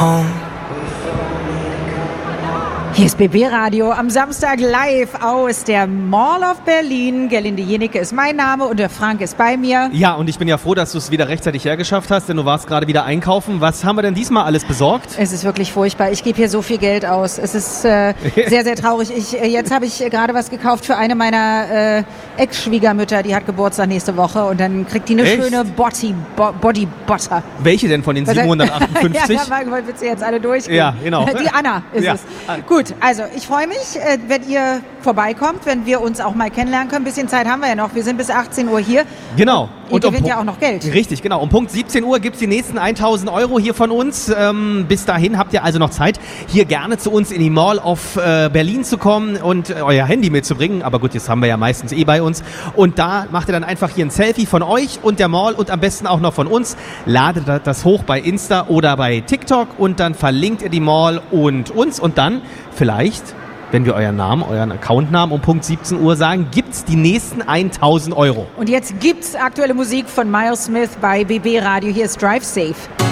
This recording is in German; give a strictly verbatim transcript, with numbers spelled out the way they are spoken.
home. Hier ist B B Radio am Samstag live aus der Mall of Berlin. Gerlinde Jenecke ist mein Name und der Frank ist bei mir. Ja, und ich bin ja froh, dass du es wieder rechtzeitig hergeschafft hast, denn du warst gerade wieder einkaufen. Was haben wir denn diesmal alles besorgt? Es ist wirklich furchtbar. Ich gebe hier so viel Geld aus. Es ist äh, sehr, sehr traurig. Ich, äh, jetzt habe ich äh, gerade was gekauft für eine meiner äh, Ex-Schwiegermütter. Die hat Geburtstag nächste Woche und dann kriegt die eine Echt? schöne Body, Bo- Body Butter. Welche denn von den siebenhundertachtundfünfzig? ja, da wollen wir jetzt alle durchgehen. Ja, genau. Die Anna ist Ja. es. Gut, also ich freue mich, äh, wenn ihr vorbeikommt, wenn wir uns auch mal kennenlernen können. Ein bisschen Zeit haben wir ja noch. Wir sind bis achtzehn Uhr hier. Genau. Ihr Und um gewinnt ja Pu- auch noch Geld. Richtig, genau. Um Punkt siebzehn Uhr gibt es die nächsten tausend Euro hier von uns. Ähm, bis dahin habt ihr also noch Zeit, hier gerne zu uns in die Mall of äh, Berlin zu kommen und äh, euer Handy mitzubringen. Aber gut, das haben wir ja meistens eh bei uns. Und da macht ihr dann einfach hier ein Selfie von euch und der Mall und am besten auch noch von uns. Ladet das hoch bei Insta oder bei TikTok und dann verlinkt ihr die Mall und uns. Und dann vielleicht, wenn wir euren Namen, euren Accountnamen um Punkt siebzehn Uhr sagen, gibt's die nächsten tausend Euro. Und jetzt gibt's aktuelle Musik von Miles Smith bei B B Radio. Hier ist Drive Safe.